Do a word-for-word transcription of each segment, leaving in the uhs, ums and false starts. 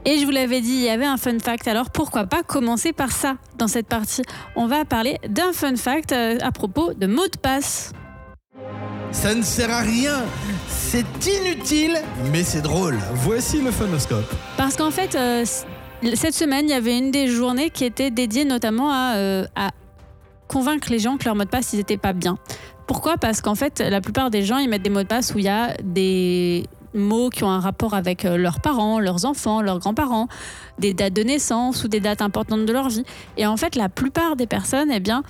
Et je vous l'avais dit, il y avait un fun fact, alors pourquoi pas commencer par ça dans cette partie. On va parler d'un fun fact à propos de mots de passe. Ça ne sert à rien, c'est inutile, mais c'est drôle. Voici le phonoscope. Parce qu'en fait, euh, cette semaine, il y avait une des journées qui était dédiée notamment à, euh, à convaincre les gens que leur mot de passe, ils n'étaient pas bien. Pourquoi ? Parce qu'en fait, la plupart des gens, ils mettent des mots de passe où il y a des mots qui ont un rapport avec leurs parents, leurs enfants, leurs grands-parents, des dates de naissance ou des dates importantes de leur vie. Et en fait, la plupart des personnes, eh bien,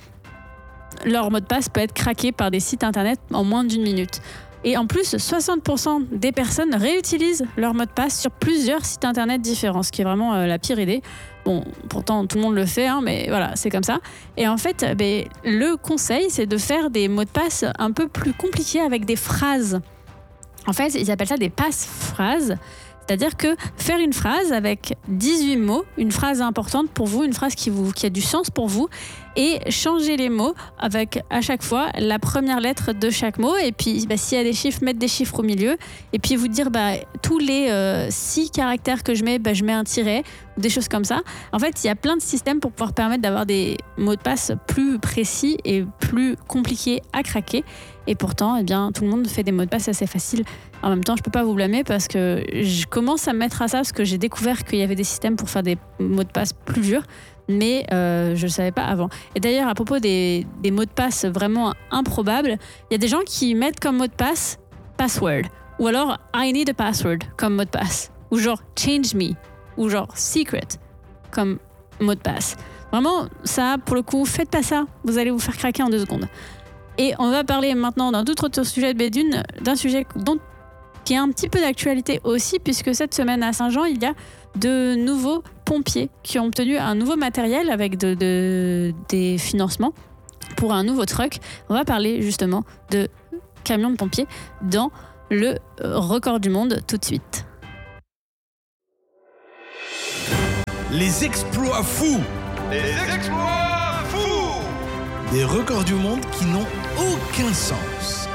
leur mot de passe peut être craqué par des sites internet en moins d'une minute. Et en plus, soixante pour cent des personnes réutilisent leur mot de passe sur plusieurs sites internet différents, ce qui est vraiment euh, la pire idée. Bon, pourtant, tout le monde le fait, hein, mais voilà, c'est comme ça. Et en fait, ben, le conseil, c'est de faire des mots de passe un peu plus compliqués avec des phrases. En fait, ils appellent ça des passe-phrases. C'est-à-dire que faire une phrase avec dix-huit mots, une phrase importante pour vous, une phrase qui, vous, qui a du sens pour vous, et changer les mots avec à chaque fois la première lettre de chaque mot. Et puis, bah, s'il y a des chiffres, mettre des chiffres au milieu. Et puis vous dire, bah, tous les euh, six caractères que je mets, bah, je mets un tiret, ou des choses comme ça. En fait, il y a plein de systèmes pour pouvoir permettre d'avoir des mots de passe plus précis et plus compliqués à craquer. Et pourtant, eh bien, tout le monde fait des mots de passe assez faciles. En même temps, je ne peux pas vous blâmer parce que je commence à me mettre à ça parce que j'ai découvert qu'il y avait des systèmes pour faire des mots de passe plus durs, mais euh, je ne le savais pas avant. Et d'ailleurs, à propos des, des mots de passe vraiment improbables, il y a des gens qui mettent comme mot de passe « password » ou alors « I need a password » comme mot de passe, ou genre « change me » ou genre « secret » comme mot de passe. Vraiment, ça, pour le coup, faites pas ça. Vous allez vous faire craquer en deux secondes. Et on va parler maintenant d'un tout autre sujet de Bédune, d'un sujet dont, qui a un petit peu d'actualité aussi, puisque cette semaine à Saint-Jean, il y a de nouveaux pompiers qui ont obtenu un nouveau matériel avec de, de, des financements pour un nouveau truck. On va parler justement de camions de pompiers dans le record du monde tout de suite. Les exploits fous. Les exploits fous. Des records du monde qui n'ont aucun sens.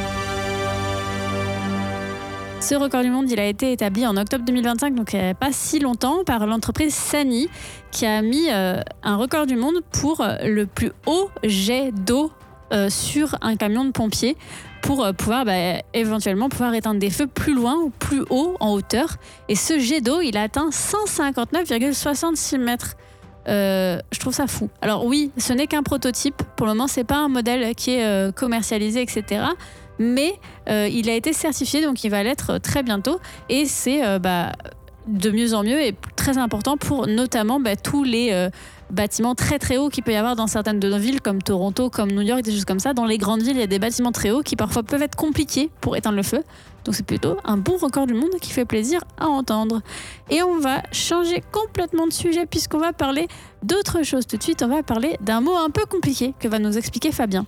Ce record du monde, il a été établi en octobre deux mille vingt-cinq, donc il n'y a pas si longtemps, par l'entreprise Sany, qui a mis euh, un record du monde pour le plus haut jet d'eau euh, sur un camion de pompiers, pour euh, pouvoir bah, éventuellement pouvoir éteindre des feux plus loin ou plus haut en hauteur. Et ce jet d'eau, il a atteint cent cinquante-neuf virgule soixante-six mètres. Euh, je trouve ça fou. Alors oui, ce n'est qu'un prototype. Pour le moment, c'est pas un modèle qui est euh, commercialisé, et cetera. Mais euh, il a été certifié, donc il va l'être très bientôt. Et c'est euh, bah, de mieux en mieux et très important pour notamment bah, tous les euh, bâtiments très très hauts qu'il peut y avoir dans certaines de nos villes, comme Toronto, comme New York, des choses comme ça. Dans les grandes villes, il y a des bâtiments très hauts qui parfois peuvent être compliqués pour éteindre le feu. Donc c'est plutôt un bon record du monde qui fait plaisir à entendre. Et on va changer complètement de sujet puisqu'on va parler d'autre chose tout de suite. On va parler d'un mot un peu compliqué que va nous expliquer Fabien.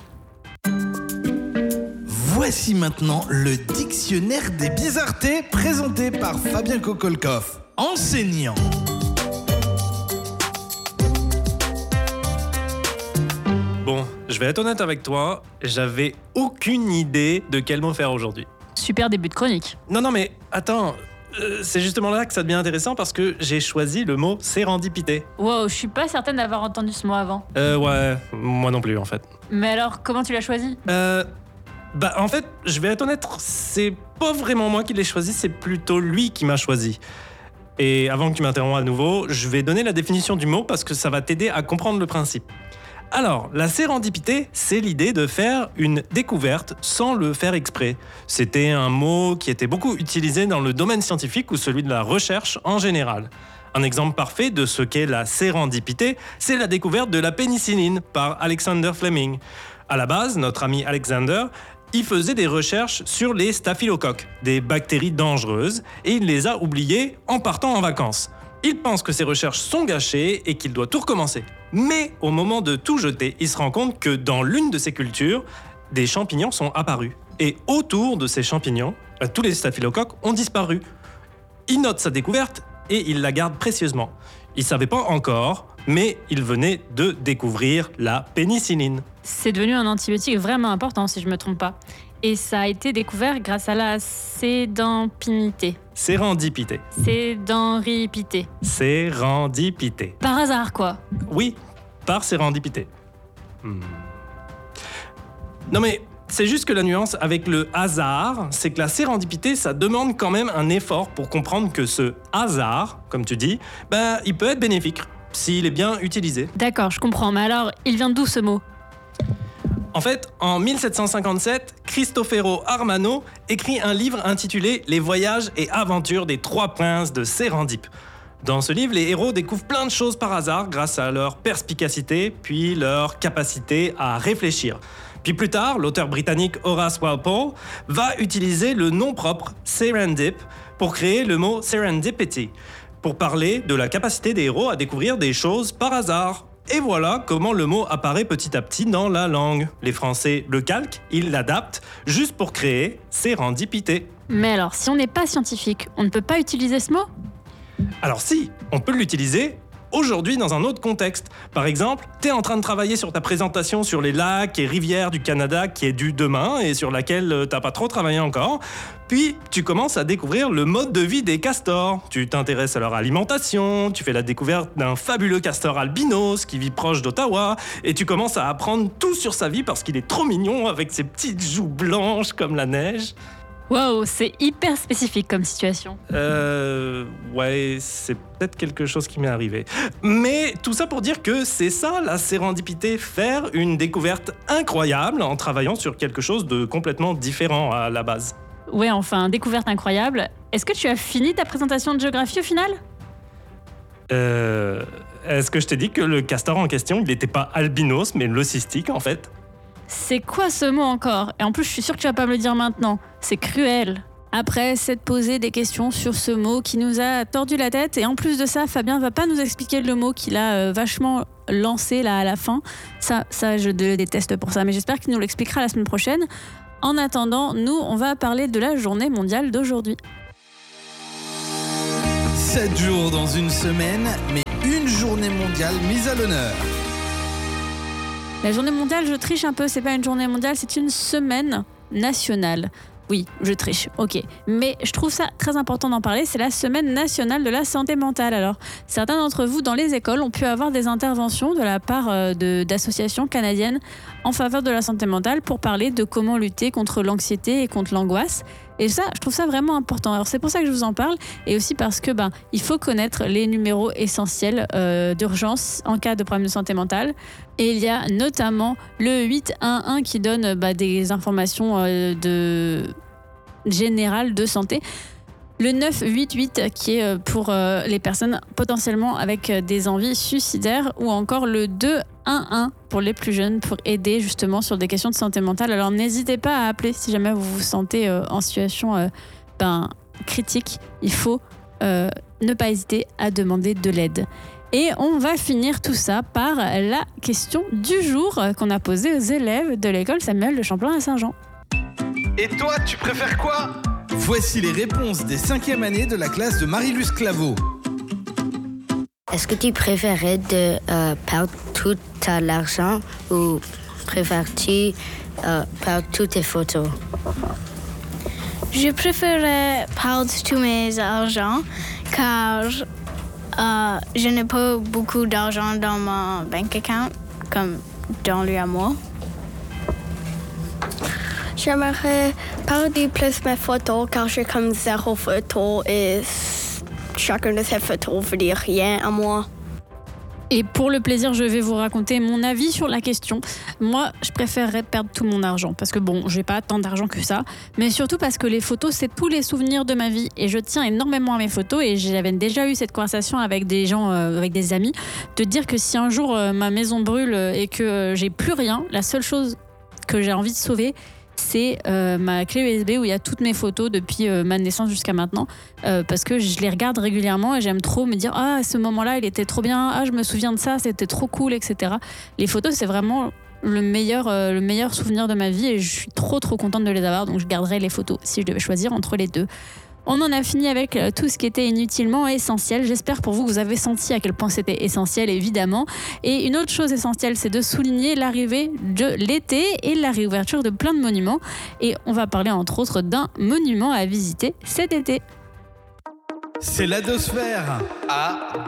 Voici maintenant le dictionnaire des bizarretés présenté par Fabien Kokolkov, enseignant. Bon, je vais être honnête avec toi, j'avais aucune idée de quel mot faire aujourd'hui. Super début de chronique. Non, non, mais attends, euh, c'est justement là que ça devient intéressant parce que j'ai choisi le mot sérendipité. Wow, je suis pas certaine d'avoir entendu ce mot avant. Euh, ouais, moi non plus en fait. Mais alors, comment tu l'as choisi ? Euh, bah en fait, je vais être honnête, c'est pas vraiment moi qui l'ai choisi, c'est plutôt lui qui m'a choisi. Et avant que tu m'interromps à nouveau, je vais donner la définition du mot parce que ça va t'aider à comprendre le principe. Alors, la sérendipité, c'est l'idée de faire une découverte sans le faire exprès. C'était un mot qui était beaucoup utilisé dans le domaine scientifique ou celui de la recherche en général. Un exemple parfait de ce qu'est la sérendipité, c'est la découverte de la pénicilline par Alexander Fleming. À la base, notre ami Alexander, il faisait des recherches sur les staphylocoques, des bactéries dangereuses, et il les a oubliées en partant en vacances. Il pense que ses recherches sont gâchées et qu'il doit tout recommencer. Mais au moment de tout jeter, il se rend compte que dans l'une de ses cultures, des champignons sont apparus. Et autour de ces champignons, tous les staphylocoques ont disparu. Il note sa découverte et il la garde précieusement. Il ne savait pas encore, mais il venait de découvrir la pénicilline. C'est devenu un antibiotique vraiment important, si je ne me trompe pas. Et ça a été découvert grâce à la sédempinité. Sérendipité. Sédempité. Sérendipité. Par hasard, quoi. Oui, par sérendipité. Hmm. Non mais, c'est juste que la nuance avec le hasard, c'est que la sérendipité, ça demande quand même un effort pour comprendre que ce hasard, comme tu dis, ben, il peut être bénéfique s'il est bien utilisé. D'accord, je comprends. Mais alors, il vient d'où ce mot ? En fait, en dix-sept cent cinquante-sept, Cristofero Armano écrit un livre intitulé « Les voyages et aventures des trois princes de Sérendipe ». Dans ce livre, les héros découvrent plein de choses par hasard grâce à leur perspicacité, puis leur capacité à réfléchir. Puis plus tard, l'auteur britannique Horace Walpole va utiliser le nom propre Serendip pour créer le mot serendipity, pour parler de la capacité des héros à découvrir des choses par hasard. Et voilà comment le mot apparaît petit à petit dans la langue. Les Français le calquent, ils l'adaptent, juste pour créer sérendipité. Mais alors, si on n'est pas scientifique, on ne peut pas utiliser ce mot ? Alors si, on peut l'utiliser aujourd'hui dans un autre contexte. Par exemple, t'es en train de travailler sur ta présentation sur les lacs et rivières du Canada qui est due demain et sur laquelle t'as pas trop travaillé encore. Puis, tu commences à découvrir le mode de vie des castors. Tu t'intéresses à leur alimentation, tu fais la découverte d'un fabuleux castor albinos qui vit proche d'Ottawa et tu commences à apprendre tout sur sa vie parce qu'il est trop mignon avec ses petites joues blanches comme la neige. Wow, c'est hyper spécifique comme situation. Euh... Ouais, c'est peut-être quelque chose qui m'est arrivé. Mais tout ça pour dire que c'est ça la sérendipité, faire une découverte incroyable en travaillant sur quelque chose de complètement différent à la base. Ouais, enfin, découverte incroyable. Est-ce que tu as fini ta présentation de géographie au final ? Euh... Est-ce que je t'ai dit que le castor en question, il n'était pas albinos, mais leucistique en fait ? C'est quoi ce mot encore ? Et en plus, je suis sûre que tu vas pas me le dire maintenant. C'est cruel. Après, c'est de poser des questions sur ce mot qui nous a tordu la tête. Et en plus de ça, Fabien va pas nous expliquer le mot qu'il a euh, vachement lancé là à la fin. Ça, ça, je le déteste pour ça. Mais j'espère qu'il nous l'expliquera la semaine prochaine. En attendant, nous, on va parler de la journée mondiale d'aujourd'hui. sept jours dans une semaine, mais une journée mondiale mise à l'honneur. La journée mondiale, je triche un peu, c'est pas une journée mondiale, c'est une semaine nationale. Oui, je triche, ok. Mais je trouve ça très important d'en parler, c'est la semaine nationale de la santé mentale. Alors, certains d'entre vous, dans les écoles, ont pu avoir des interventions de la part de, d'associations canadiennes en faveur de la santé mentale pour parler de comment lutter contre l'anxiété et contre l'angoisse. Et ça, je trouve ça vraiment important. Alors c'est pour ça que je vous en parle, et aussi parce que ben, il faut connaître les numéros essentiels euh, d'urgence en cas de problème de santé mentale. Et il y a notamment le huit un un qui donne bah, des informations euh, de... générales de santé. Le neuf huit huit qui est pour euh, les personnes potentiellement avec des envies suicidaires, ou encore le deux un un pour les plus jeunes, pour aider justement sur des questions de santé mentale. Alors n'hésitez pas à appeler si jamais vous vous sentez euh, en situation euh, ben, critique. Il faut euh, ne pas hésiter à demander de l'aide. Et on va finir tout ça par la question du jour qu'on a posée aux élèves de l'école Samuel de Champlain à Saint-Jean. Et toi, tu préfères quoi ? Voici les réponses des cinquièmes années de la classe de Marie-Luce Claveau. Est-ce que tu préférais de euh, perdre tout ton argent ou préfères-tu euh, perdre toutes tes photos? Je préférais perdre tous mes argent car euh, je n'ai pas beaucoup d'argent dans mon bank account comme dans lui à moi. J'aimerais perdre plus mes photos car j'ai comme zéro photo et chacune de ces photos veut dire rien à moi. Et pour le plaisir, je vais vous raconter mon avis sur la question. Moi, je préférerais perdre tout mon argent parce que bon, j'ai pas tant d'argent que ça, mais surtout parce que les photos, c'est tous les souvenirs de ma vie et je tiens énormément à mes photos. Et j'avais déjà eu cette conversation avec des gens, euh, avec des amis, de dire que si un jour euh, ma maison brûle et que euh, j'ai plus rien, la seule chose que j'ai envie de sauver, c'est euh, ma clé U S B où il y a toutes mes photos depuis euh, ma naissance jusqu'à maintenant, euh, parce que je les regarde régulièrement et j'aime trop me dire « Ah, ce moment-là, il était trop bien. Ah, je me souviens de ça, c'était trop cool, et cetera » Les photos, c'est vraiment le meilleur, euh, le meilleur souvenir de ma vie et je suis trop, trop contente de les avoir. Donc, je garderai les photos si je devais choisir entre les deux. On en a fini avec tout ce qui était inutilement essentiel. J'espère pour vous que vous avez senti à quel point c'était essentiel, évidemment. Et une autre chose essentielle, c'est de souligner l'arrivée de l'été et la réouverture de plein de monuments. Et on va parler entre autres d'un monument à visiter cet été. C'est l'Adosphère. À